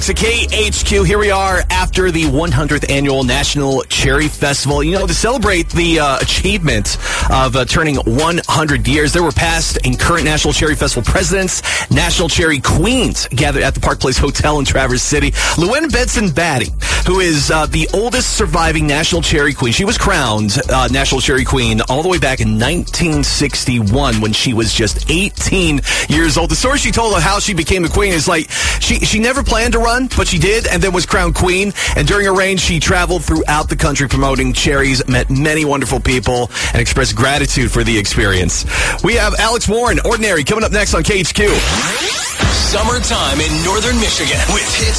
To KHQ, here we are after the 100th annual National Cherry Festival. You know, to celebrate the achievement of turning 100 years, there were past and current National Cherry Festival presidents, National Cherry Queens gathered at the Park Place Hotel in Traverse City. Llewellyn Benson Batty, who is the oldest surviving National Cherry Queen. She was crowned National Cherry Queen all the way back in 1961 when she was just 18 years old. The story she told of how she became a queen is like she never planned to run, but she did, and then was crowned queen. And during her reign, she traveled throughout the country promoting cherries, met many wonderful people, and expressed gratitude for the experience. We have Alex Warren, Ordinary, coming up next on KHQ. Summertime in Northern Michigan with hits